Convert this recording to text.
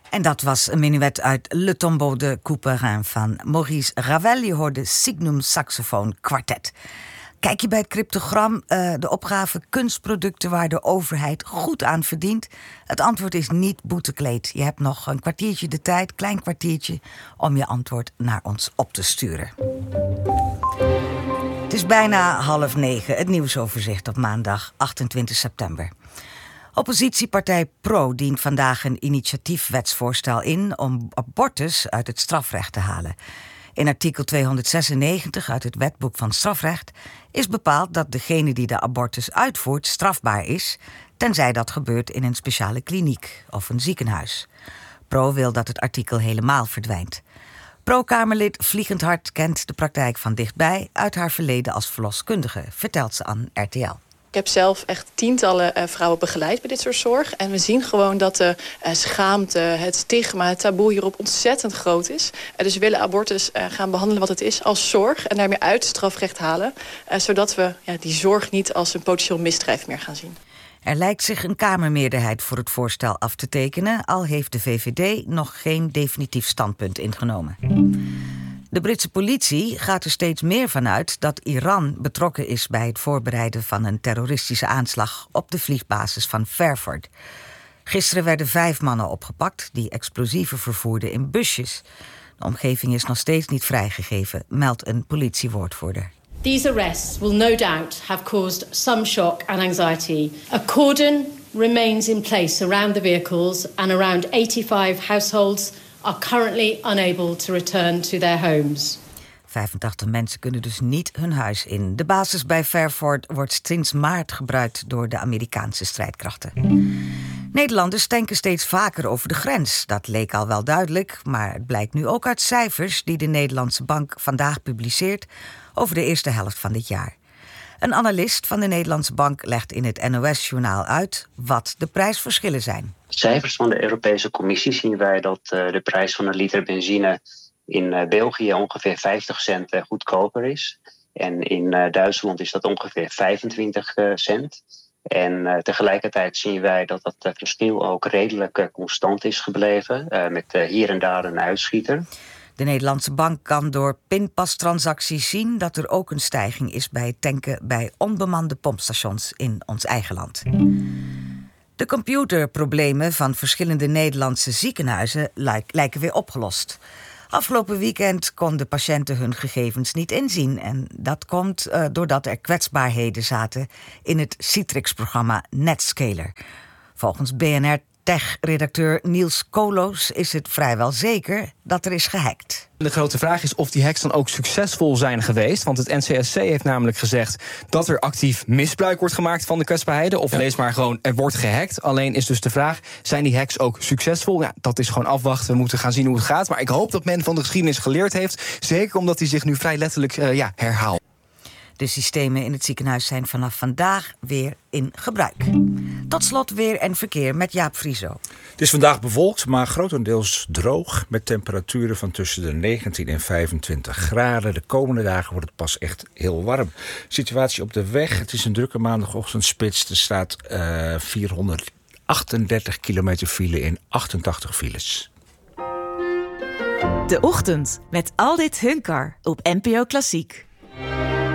En dat was een menuet uit Le Tombeau de Couperin van Maurice Ravel. Je hoorde Signum Saxofoon Quartet. Kijk je bij het cryptogram de opgave kunstproducten waar de overheid goed aan verdient? Het antwoord is niet boetekleed. Je hebt nog een kwartiertje de tijd, klein kwartiertje, om je antwoord naar ons op te sturen. Het is bijna 8:30, het nieuwsoverzicht op maandag 28 september. Oppositiepartij PRO dient vandaag een initiatiefwetsvoorstel in om abortus uit het strafrecht te halen. In artikel 296 uit het Wetboek van Strafrecht is bepaald dat degene die de abortus uitvoert strafbaar is, tenzij dat gebeurt in een speciale kliniek of een ziekenhuis. PRO wil dat het artikel helemaal verdwijnt. PRO-kamerlid Vliegend Hart kent de praktijk van dichtbij uit haar verleden als verloskundige, vertelt ze aan RTL. Ik heb zelf echt tientallen vrouwen begeleid bij dit soort zorg. En we zien gewoon dat de schaamte, het stigma, het taboe hierop ontzettend groot is. Dus we willen abortus gaan behandelen wat het is als zorg en daarmee uit het strafrecht halen. Zodat we die zorg niet als een potentieel misdrijf meer gaan zien. Er lijkt zich een kamermeerderheid voor het voorstel af te tekenen, al heeft de VVD nog geen definitief standpunt ingenomen. De Britse politie gaat er steeds meer van uit dat Iran betrokken is bij het voorbereiden van een terroristische aanslag op de vliegbasis van Fairford. Gisteren werden 5 mannen opgepakt die explosieven vervoerden in busjes. De omgeving is nog steeds niet vrijgegeven, meldt een politiewoordvoerder. These arrests will no doubt have caused some shock and anxiety. A cordon remains in place around the vehicles and around 85 households are currently unable to return to their homes. 85 mensen kunnen dus niet hun huis in. De basis bij Fairford wordt sinds maart gebruikt door de Amerikaanse strijdkrachten. Nederlanders tanken steeds vaker over de grens. Dat leek al wel duidelijk, maar het blijkt nu ook uit cijfers die de Nederlandse Bank vandaag publiceert over de eerste helft van dit jaar. Een analist van de Nederlandse Bank legt in het NOS-journaal uit wat de prijsverschillen zijn. Cijfers van de Europese Commissie zien wij dat de prijs van een liter benzine in België ongeveer 50 cent goedkoper is. En in Duitsland is dat ongeveer 25 cent. En tegelijkertijd zien wij dat dat verschil ook redelijk constant is gebleven, met hier en daar een uitschieter. De Nederlandse Bank kan door pinpastransacties zien dat er ook een stijging is bij het tanken bij onbemande pompstations in ons eigen land. De computerproblemen van verschillende Nederlandse ziekenhuizen lijken weer opgelost. Afgelopen weekend konden patiënten hun gegevens niet inzien. En dat komt doordat er kwetsbaarheden zaten in het Citrix-programma Netscaler. Volgens BNR Tech-redacteur Niels Koloos is het vrijwel zeker dat er is gehackt. De grote vraag is of die hacks dan ook succesvol zijn geweest. Want het NCSC heeft namelijk gezegd dat er actief misbruik wordt gemaakt van de kwetsbaarheden. Of lees maar gewoon, er wordt gehackt. Alleen is dus de vraag, zijn die hacks ook succesvol? Ja, dat is gewoon afwachten. We moeten gaan zien hoe het gaat. Maar ik hoop dat men van de geschiedenis geleerd heeft. Zeker omdat die zich nu vrij letterlijk herhaalt. De systemen in het ziekenhuis zijn vanaf vandaag weer in gebruik. Tot slot weer en verkeer met Jaap Frieso. Het is vandaag bewolkt, maar grotendeels droog, met temperaturen van tussen de 19 en 25 graden. De komende dagen wordt het pas echt heel warm. Situatie op de weg, het is een drukke maandagochtendspits. Er staat 438 kilometer file in 88 files. De Ochtend met Aldit Hunkar op NPO Klassiek.